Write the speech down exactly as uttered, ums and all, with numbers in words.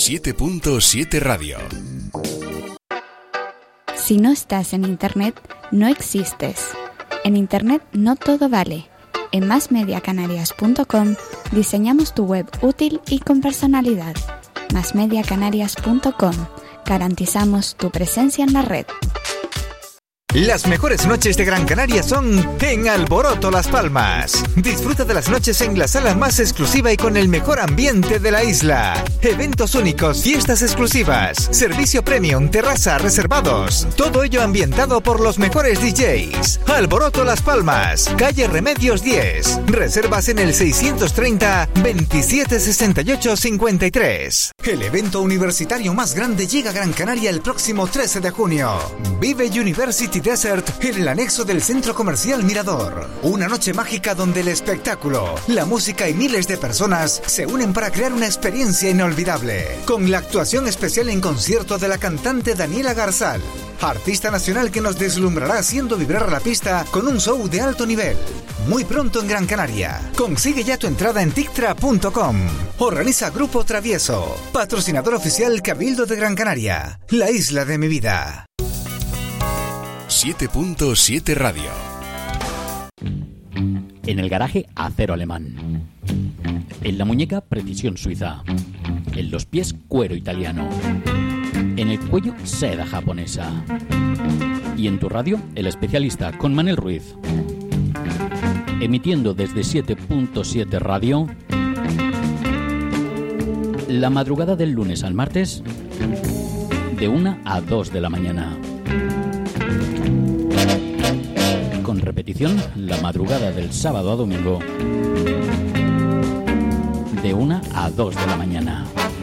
siete punto siete Radio. Si no estás en Internet, no existes. En Internet no todo vale. En más media canarias punto com diseñamos tu web útil y con personalidad. más media canarias punto com. Garantizamos tu presencia en la red. Las mejores noches de Gran Canaria son en Alboroto Las Palmas. Disfruta de las noches en la sala más exclusiva y con el mejor ambiente de la isla. Eventos únicos, fiestas exclusivas, servicio premium, terraza, reservados. Todo ello ambientado por los mejores D Js. Alboroto Las Palmas, calle Remedios diez. Reservas en el seiscientos treinta, veintisiete sesenta y ocho cincuenta y tres. El evento universitario más grande llega a Gran Canaria el próximo trece de junio. Vive University Desert en el anexo del Centro Comercial Mirador. Una noche mágica donde el espectáculo, la música y miles de personas se unen para crear una experiencia inolvidable. Con la actuación especial en concierto de la cantante Daniela Garzal, artista nacional que nos deslumbrará haciendo vibrar la pista con un show de alto nivel. Muy pronto en Gran Canaria. Consigue ya tu entrada en tictra punto com. Organiza Grupo Travieso. Patrocinador oficial Cabildo de Gran Canaria. La isla de mi vida. siete punto siete Radio. En el garaje, acero alemán. En la muñeca, precisión suiza. En los pies, cuero italiano. En el cuello, seda japonesa. Y en tu radio, el especialista con Manel Ruiz. Emitiendo desde siete punto siete Radio. La madrugada del lunes al martes, de una a dos de la mañana. Con repetición, la madrugada del sábado a domingo, de una a dos de la mañana.